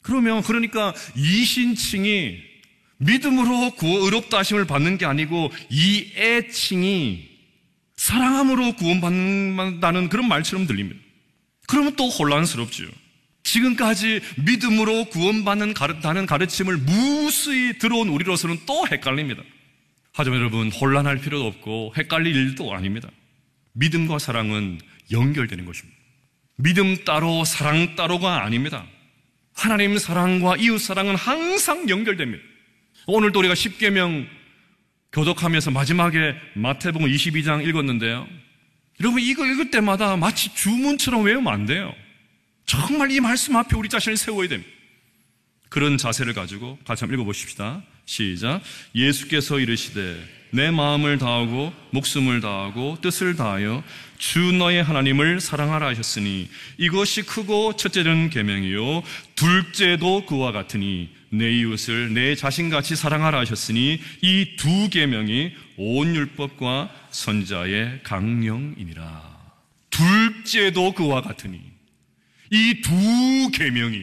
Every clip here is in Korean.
그러니까 이신칭이 믿음으로 의롭다 하심을 받는 게 아니고 이애칭이 사랑함으로 구원받는다는 그런 말처럼 들립니다. 그러면 또 혼란스럽지요. 지금까지 믿음으로 구원받는 다는 가르침을 무수히 들어온 우리로서는 또 헷갈립니다. 하지만 여러분, 혼란할 필요도 없고 헷갈릴 일도 아닙니다. 믿음과 사랑은 연결되는 것입니다. 믿음 따로 사랑 따로가 아닙니다. 하나님 사랑과 이웃 사랑은 항상 연결됩니다. 오늘도 우리가 십계명 교독하면서 마지막에 마태복음 22장 읽었는데요. 여러분, 이거 읽을 때마다 마치 주문처럼 외우면 안 돼요. 정말 이 말씀 앞에 우리 자신을 세워야 됩니다. 그런 자세를 가지고 같이 한번 읽어보십시다. 시작. 예수께서 이르시되 내 마음을 다하고 목숨을 다하고 뜻을 다하여 주 너의 하나님을 사랑하라 하셨으니 이것이 크고 첫째는 계명이요 둘째도 그와 같으니 내 이웃을 내 자신같이 사랑하라 하셨으니 이 두 계명이 온 율법과 선지자의 강령이니라. 둘째도 그와 같으니 이 두 계명이,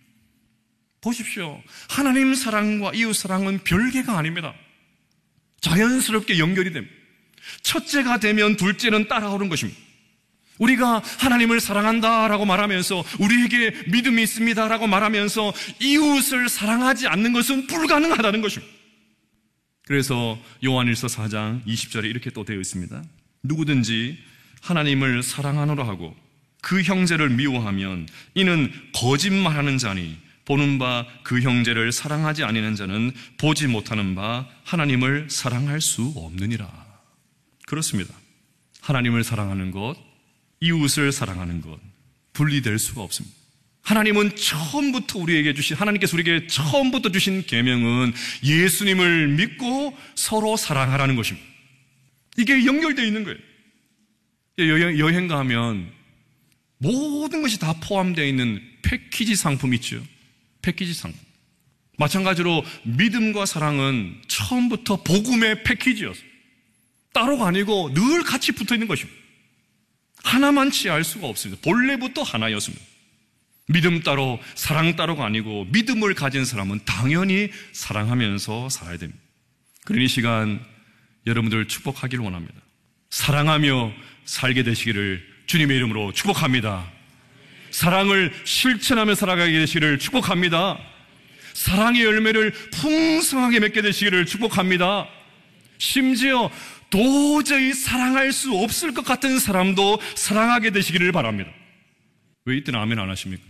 보십시오. 하나님 사랑과 이웃 사랑은 별개가 아닙니다. 자연스럽게 연결이 됩니다. 첫째가 되면 둘째는 따라오는 것입니다. 우리가 하나님을 사랑한다라고 말하면서 우리에게 믿음이 있습니다라고 말하면서 이웃을 사랑하지 않는 것은 불가능하다는 것입니다. 그래서 요한일서 4장 20절에 이렇게 또 되어 있습니다. 누구든지 하나님을 사랑하노라 하고 그 형제를 미워하면 이는 거짓말하는 자니 보는 바 그 형제를 사랑하지 아니하는 자는 보지 못하는 바 하나님을 사랑할 수 없느니라. 그렇습니다. 하나님을 사랑하는 것, 이웃을 사랑하는 것 분리될 수가 없습니다. 하나님은 처음부터 우리에게 주신, 하나님께서 우리에게 처음부터 주신 계명은 예수님을 믿고 서로 사랑하라는 것입니다. 이게 연결되어 있는 거예요. 여행 가면 모든 것이 다 포함되어 있는 패키지 상품 있죠. 패키지 상품. 마찬가지로 믿음과 사랑은 처음부터 복음의 패키지였어요. 따로가 아니고 늘 같이 붙어 있는 것입니다. 하나만 취할 수가 없습니다. 본래부터 하나였습니다. 믿음 따로 사랑 따로가 아니고 믿음을 가진 사람은 당연히 사랑하면서 살아야 됩니다. 그러니 이 시간 여러분들 축복하기를 원합니다. 사랑하며 살게 되시기를 주님의 이름으로 축복합니다. 사랑을 실천하며 살아가게 되시기를 축복합니다. 사랑의 열매를 풍성하게 맺게 되시기를 축복합니다. 심지어 도저히 사랑할 수 없을 것 같은 사람도 사랑하게 되시기를 바랍니다. 왜 이때는 아멘 안 하십니까?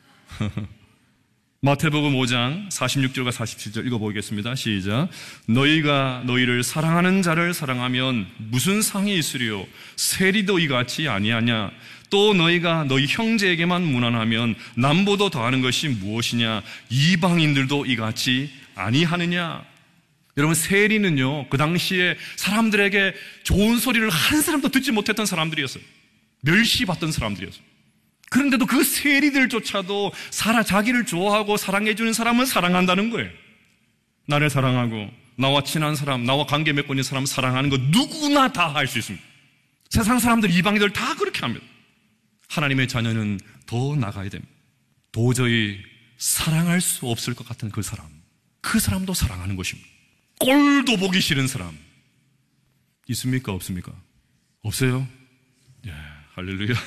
마태복음 5장 46절과 47절 읽어보겠습니다. 시작. 너희가 너희를 사랑하는 자를 사랑하면 무슨 상이 있으리요? 세리도 이같이 아니하냐? 또 너희가 너희 형제에게만 무난하면 남보다 더하는 것이 무엇이냐? 이방인들도 이같이 아니하느냐? 여러분, 세리는요, 그 당시에 사람들에게 좋은 소리를 한 사람도 듣지 못했던 사람들이었어요. 멸시받던 사람들이었어요. 그런데도 그 세리들조차도 자기를 좋아하고 사랑해주는 사람은 사랑한다는 거예요. 나를 사랑하고 나와 친한 사람, 나와 관계 맺고 있는 사람 사랑하는 거 누구나 다 할 수 있습니다. 세상 사람들, 이방인들 다 그렇게 합니다. 하나님의 자녀는 더 나가야 됩니다. 도저히 사랑할 수 없을 것 같은 그 사람도 사랑하는 것입니다. 꼴도 보기 싫은 사람 있습니까? 없습니까? 없어요? 예, 할렐루야.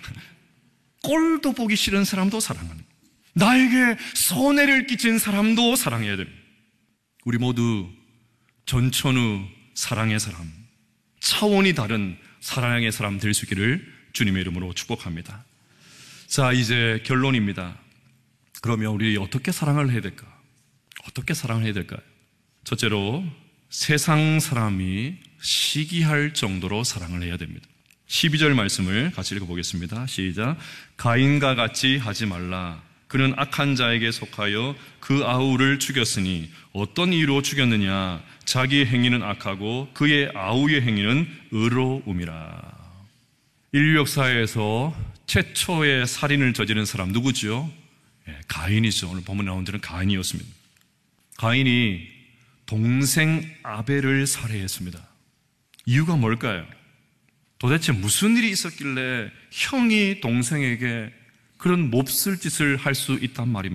꼴도 보기 싫은 사람도 사랑하는, 나에게 손해를 끼친 사람도 사랑해야 됩니다. 우리 모두 전천후 사랑의 사람, 차원이 다른 사랑의 사람 될 수 있기를 주님의 이름으로 축복합니다. 자, 이제 결론입니다. 그러면 우리 어떻게 사랑을 해야 될까? 어떻게 사랑을 해야 될까요? 첫째로, 세상 사람이 시기할 정도로 사랑을 해야 됩니다. 12절 말씀을 같이 읽어보겠습니다. 시작. 가인과 같이 하지 말라. 그는 악한 자에게 속하여 그 아우를 죽였으니 어떤 이유로 죽였느냐? 자기의 행위는 악하고 그의 아우의 행위는 의로움이라. 인류 역사에서 최초의 살인을 저지른 사람 누구죠? 가인이죠. 오늘 본문에 나온 데는 가인이었습니다. 가인이 동생 아벨을 살해했습니다. 이유가 뭘까요? 도대체 무슨 일이 있었길래 형이 동생에게 그런 몹쓸 짓을 할 수 있단 말입니까?